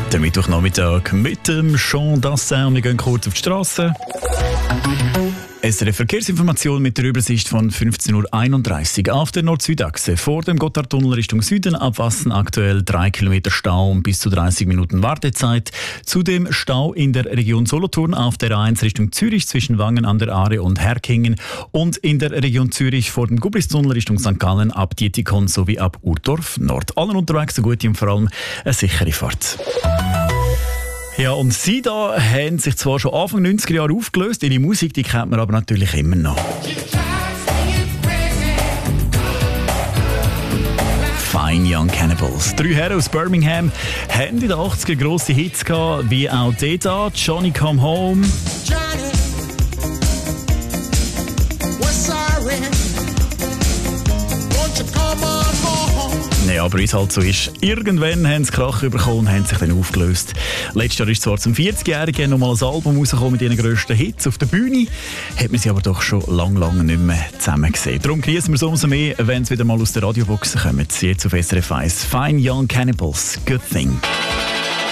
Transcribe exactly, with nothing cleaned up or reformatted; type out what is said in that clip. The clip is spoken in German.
Der Mittwochnachmittag mit dem Jean Dassin. Wir gehen kurz auf die Straße. Es eine Verkehrsinformation mit der Übersicht von fünfzehn Uhr einunddreißig auf der Nord-Süd-Achse. Vor dem Gotthardtunnel Richtung Süden abwassen aktuell drei Kilometer Stau und bis zu dreißig Minuten Wartezeit. Zudem Stau in der Region Solothurn auf der A eins Richtung Zürich zwischen Wangen an der Aare und Herkingen und in der Region Zürich vor dem Gubristunnel Richtung Sankt Gallen ab Dietikon sowie ab Urdorf Nord. Allen unterwegs eine gute und vor allem eine sichere Fahrt. Ja, und sie da haben sich zwar schon Anfang neunziger Jahre aufgelöst, ihre Musik die kennt man aber natürlich immer noch. Fine Young Cannibals. Drei Herren aus Birmingham haben in den achtziger grosse Hits gehabt, wie auch der da, Johnny Come Home. Johnny, we're sorry. Won't you come on home? Ja, aber wie es halt so ist, irgendwann haben sie Krach bekommen und haben sich dann aufgelöst. Letztes Jahr ist zwar zum vierzigjährigen nochmal ein Album rausgekommen mit ihren grössten Hits. Auf der Bühne hat man sie aber doch schon lang, lang nicht mehr zusammen gesehen. Darum genießen wir es umso mehr, wenn sie wieder mal aus der Radiobox kommen. Jetzt auf S R F eins. Fine Young Cannibals. Good Thing.